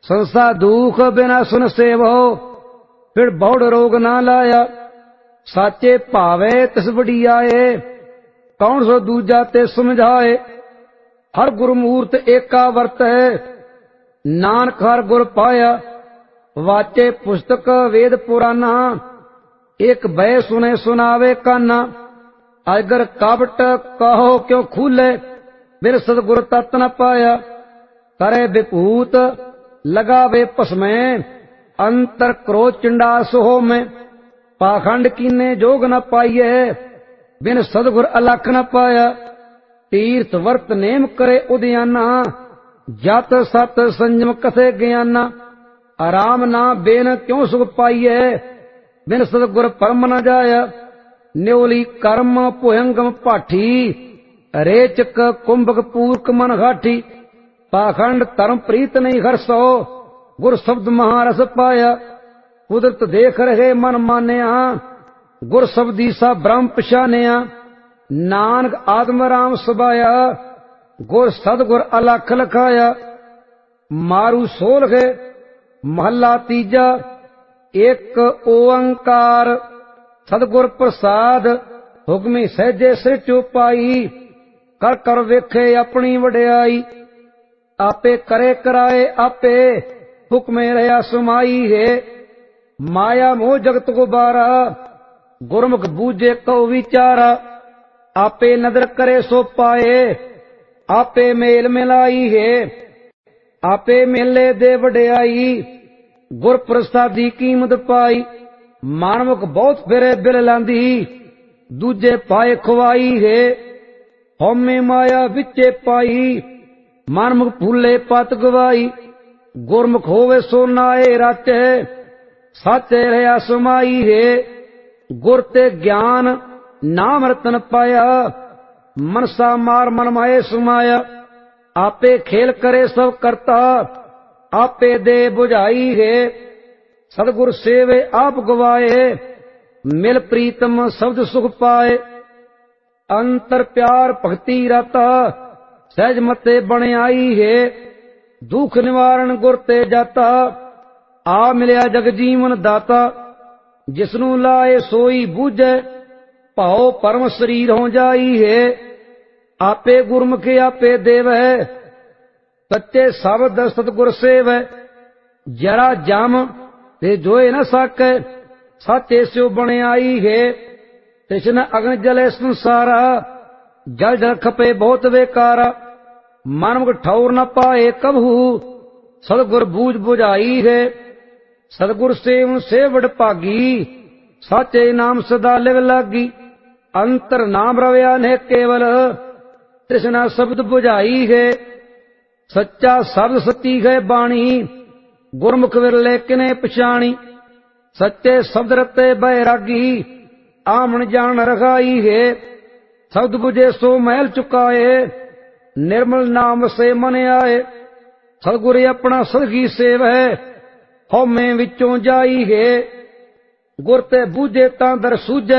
संसा दुख बिना सुन सेवो, फिर बहुड़ रोग ना लाया। साचे भावे तिस वडियाए, कौन सो दूजा ते समझाए। हर गुरमूर्त एका वर्त है, नानक हर गुर पाया। वाचे पुस्तक वेद पुराना, एक बह सुने सुनावे काना। अगर काबट कहो क्यों खूले, बिन सतगुर तत् न पाया। करे विभूत लगावे भस्मे, अंतर क्रोध चिंडार सोहो में। पाखंड कीने जोग न पाइये, बिन सतगुर अलख न पाया। तीर्थ वर्त नेम करे उद्याना, जत सत संयम कसे ज्ञाना। आराम ना बेन क्यों सुख पाइये, बिन सतगुर परम न जाया। न्योली कर्म भुयंगम पाठी, रेचक कुंभक पूर्क मन घाटी। पाखंड धर्म प्रीत नहीं हरसो, गुर शब्द महारस पाया। कुदरत देख रहे मन मान्या, गुर शब्दी सा ब्रह्म पछानिया। नानक आत्म राम सुबाया, गुर सतगुर अलख लखाया। मारू सोलह महला तीजा, एक ओंकार सतगुर प्रसाद। हुक्मी सहजे सिर चौपाई, कर कर वेखे अपनी वड्याई। आपे करे कराए आपे, हुक्मे रहा सुमाई है। माया मोह जगत गुबारा, गुरमुख बूझे कौ विचारा। आपे नदर करे सो पाए, आपे मेल मिलाई है। आपे मेले दे वड्याई, गुर प्रसादी कीमत पाई। मानवक बहुत फिरे बिल लांदी, दूजे पाए खुआई है। हौमे माया विचे पाई, मानमुख फूले पत गवाई। गुरमुख होवे सो नाए राचे, साचे रहा सुमाई है। गुर ते ज्ञान नाम रतन पाया, मनसा मार मन माए सुमाया। आपे खेल करे सब करता, आपे दे बुझाई है। सतगुर सेवे आप गवाए, मिल प्रीतम शब्द सुख पाए। अंतर प्यार भक्ति रता, सहज मते बने आई है। दुख निवारण गुर ते जाता, आ मिलिया जग जीवन दाता। जिसनू लाए सोई बूझे, भाओ परम शरीर हो जाई है। आपे गुरमुख आपे देव है, सच्चे शब्द सतगुर सेव है। जरा जम ते जोए न सके, साचे स्यो बने आई है। तिशन अग्न जले संसारा, जल जल खपे बहुत बेकारा। मानव ठौर न पाए कबहू, सतगुर बूझ बुझाई है। सतगुर सेवन सेवड़ भागी, साचे नाम सदा लिव लागी। अंतर नाम रव्या ने केवल, तृष्णा शब्द बुझाई है। सच्चा शब्द सच्ची है बाणी, गुरमुख विरले किने पछाणी। सच्चे शब्द रते बैरागी, आमन जान रखाई है। शब्द बुझे सो महल चुकाए, निर्मल नाम से मन आए। सतगुर अपना सदगी सेव है, हौमे विचों जाई है। गुर ते बूझे तां दर सूझे,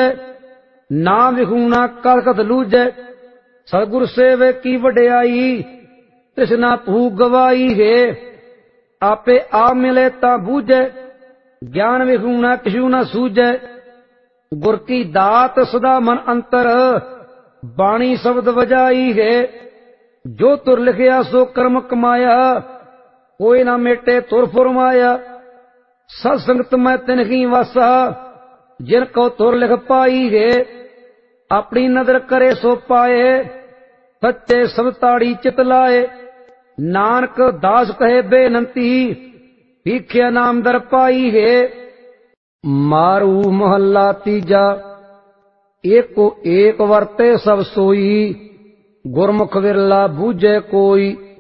नाम विखूना कलकत लूझे। सतगुर सेवे की वड्याई, तृष्णा भूख गवाई है। आपे आ मिले तां बूझे, ज्ञान विखूना किशु न सूझे। गुर की दात सदा मन अंतर, बाणी शब्द बजाई है। जो तुर लिखिया सो कर्म कमाया, कोई ना मेटे तुर फुरमाया। सत्संगत में तिनकी वासा, जिनको तुर लिख पाई है। अपनी नदर करे सो पाए, सच्चे सब ताड़ी चित लाए। नानक दास कहे बेनंती, भीख्या नाम दर पाई है। मारू महला तीजा, एको एक वर्ते सब सोई। गुरमुख विरला बूझे कोई।